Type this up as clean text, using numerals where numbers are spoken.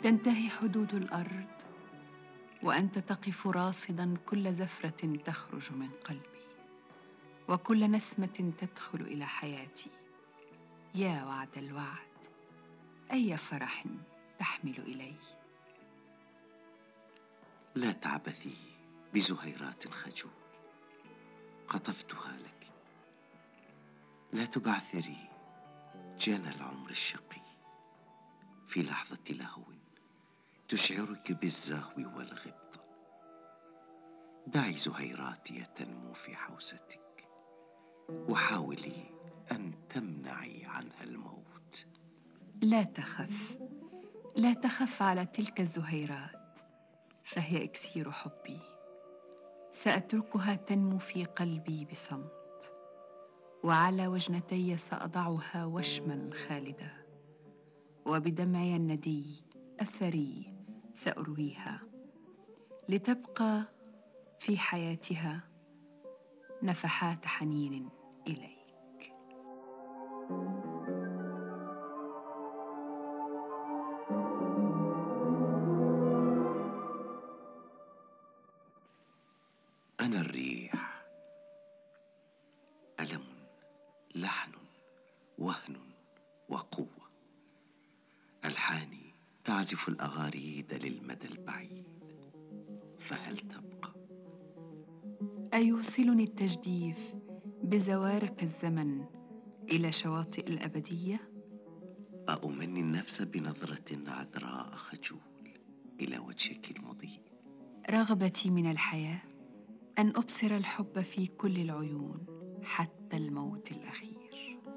تنتهي حدود الأرض وأنت تقف راصداً كل زفرة تخرج من قلبي وكل نسمة تدخل إلى حياتي. يا وعد الوعد، أي فرح تحمل إلي. لا تعبثي بزهيرات خجول، قطفتها لك. لا تبعثري جنى العمر الشقي في لحظة لهو تشعرك بالزهو والغبطة. دعي زهيراتي تنمو في حوستك، وحاولي أن تمنعي عنها الموت. لا تخف، لا تخف على تلك الزهيرات، فهي إكسير حبي. سأتركها تنمو في قلبي بصمت، وعلى وجنتي سأضعها وشما خالدا، وبدمعي الندي الثري سأرويها لتبقى في حياتها نفحات حنين إليك. أنا الريح، ألم، لحن، وهن وقوة. ألحاني تعزف الأغاريد للمدى البعيد، فهل تبقى؟ أيوصلني التجديف بزوارق الزمن إلى شواطئ الأبدية؟ أؤمني النفس بنظرة عذراء خجول إلى وجهك المضيء. رغبتي من الحياة أن أبصر الحب في كل العيون حتى الموت الأخير.